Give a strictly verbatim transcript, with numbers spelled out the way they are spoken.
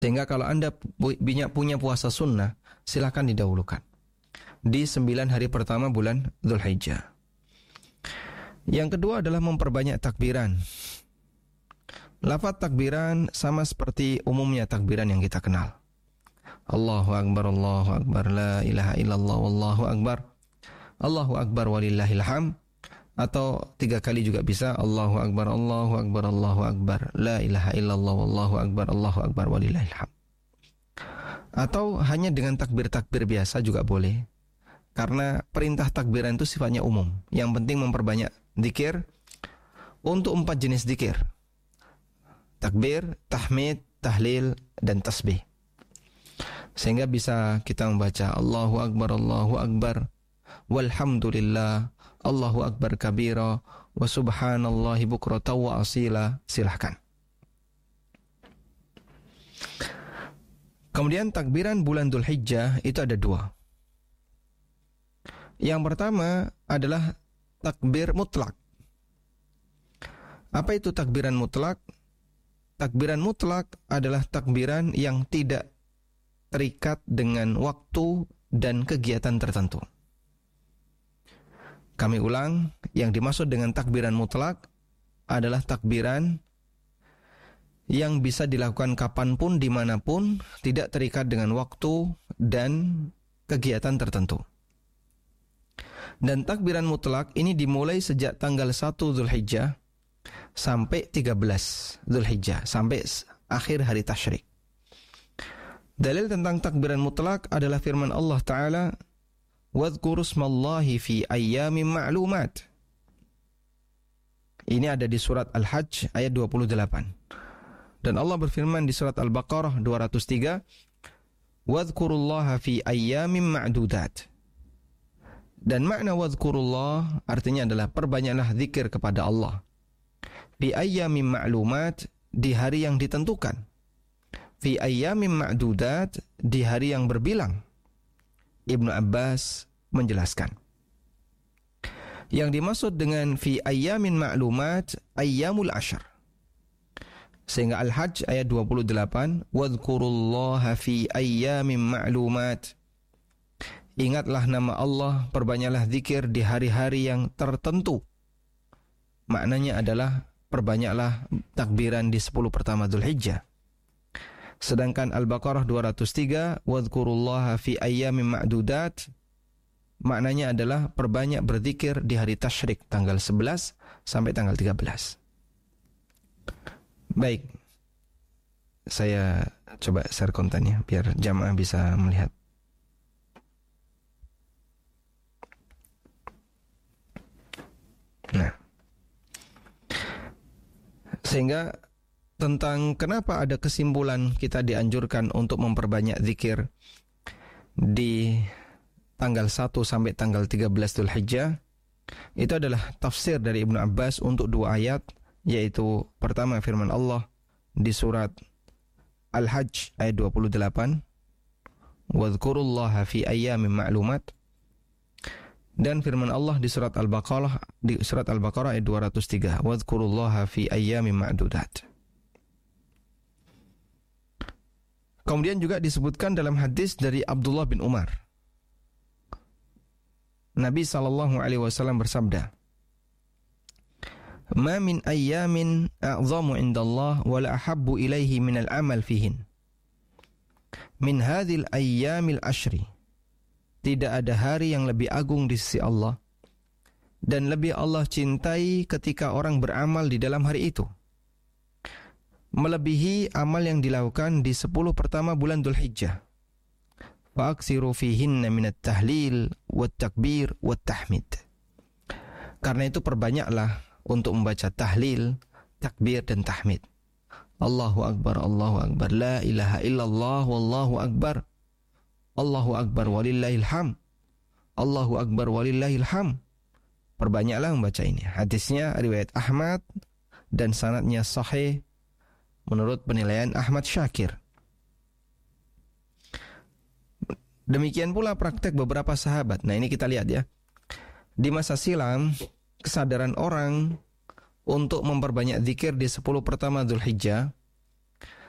Sehingga kalau Anda punya puasa sunnah, silakan didahulukan di sembilan hari pertama bulan Dzulhijjah. Yang kedua adalah memperbanyak takbiran. Lafaz takbiran sama seperti umumnya takbiran yang kita kenal. Allahu Akbar, Allahu Akbar, la ilaha illallah, wallahu Akbar, Allahu Akbar walillahil hamd. Atau tiga kali juga bisa. Allahu Akbar, Allahu Akbar, Allahu Akbar, la ilaha illallah, wallahu Akbar, Allahu Akbar walillahil hamd. Atau hanya dengan takbir-takbir biasa juga boleh. Karena perintah takbiran itu sifatnya umum. Yang penting memperbanyak zikir untuk empat jenis zikir: takbir, tahmid, tahlil, dan tasbih. Sehingga bisa kita membaca Allahu Akbar, Allahu Akbar, walhamdulillah, Allahu Akbar kabira, wa subhanallahi bukratan wa asila. Silahkan. Kemudian takbiran bulan Dzulhijjah itu ada dua. Yang pertama adalah takbir mutlak. Apa itu takbiran mutlak? Takbiran mutlak adalah takbiran yang tidak terikat dengan waktu dan kegiatan tertentu. Kami ulang, yang dimaksud dengan takbiran mutlak adalah takbiran yang bisa dilakukan kapanpun, dimanapun, tidak terikat dengan waktu dan kegiatan tertentu. Dan takbiran mutlak ini dimulai sejak tanggal satu Dzulhijjah sampai tiga belas Dzulhijjah, sampai akhir hari tasyrik. Dalil tentang takbiran mutlak adalah firman Allah Ta'ala, وَاذْكُرُوا اسْمَ اللَّهِ فِي أَيَّامٍ مَعْلُومَاتٍ. Ini ada di surat Al-Hajj ayat dua puluh delapan. Dan Allah berfirman di surat Al-Baqarah dua ratus tiga, وَاذْكُرُوا اللَّهَ فِي أَيَّامٍ مَعْدُودَاتٍ. Dan makna وَاذْكُرُوا artinya adalah perbanyaklah zikir kepada Allah. Fi ayyamin ma'lumat, di hari yang ditentukan. Fi ayyamin ma'dudat, di hari yang berbilang. Ibnu Abbas menjelaskan, yang dimaksud dengan fi ayyamin ma'lumat ayyamul ashar. Sehingga Al-Hajj ayat dua puluh delapan, wadhkurullaha fi ayyamin ma'lumat. Ingatlah nama Allah, perbanyaklah zikir di hari-hari yang tertentu. Maknanya adalah perbanyaklah takbiran di sepuluh pertama Dzulhijjah. Sedangkan Al-Baqarah dua ratus tiga, wadhkurullaha fi ayyamin ma'dudat, maknanya adalah perbanyak berzikir di hari tasyrik tanggal sebelas sampai tanggal tiga belas. Baik, saya coba share kontennya biar jamaah bisa melihat. Nah, sehingga tentang kenapa ada kesimpulan kita dianjurkan untuk memperbanyak zikir di tanggal satu sampai tanggal tiga belas Dzulhijjah, itu adalah tafsir dari Ibnu Abbas untuk dua ayat, yaitu pertama firman Allah di surat Al-Hajj ayat dua puluh delapan, wadhkurullaha fi ayyamin ma'lumat, dan firman Allah di surat Al-Baqarah di surat Al-Baqarah ayat dua ratus tiga, wadhkurullaha fi ayyamin ma'dudat. Kemudian juga disebutkan dalam hadis dari Abdullah bin Umar, Nabi sallallahu alaihi wasallam bersabda, "Ma min ayyamin a'zamu 'indallah wa la ahabbu ilaihi min al-amal fihin min hadhil ayyamil ashri." Tidak ada hari yang lebih agung di sisi Allah dan lebih Allah cintai ketika orang beramal di dalam hari itu, melebihi amal yang dilakukan di sepuluh pertama bulan Dzulhijjah. Fa'aksiru fihinna minat tahlil wat takbir wat tahmid. Karena itu perbanyaklah untuk membaca tahlil, takbir dan tahmid. Allahu Akbar, Allahu Akbar, la ilaha illallah, wallahu Akbar, Allahu Akbar walillahil hamd, Allahu Akbar walillahil hamd. Perbanyaklah membaca ini. Hadisnya riwayat Ahmad dan sanadnya sahih menurut penilaian Ahmad Syakir. Demikian pula praktek beberapa sahabat. Nah, ini kita lihat ya. Di masa silam, kesadaran orang untuk memperbanyak zikir di sepuluh pertama Dzulhijjah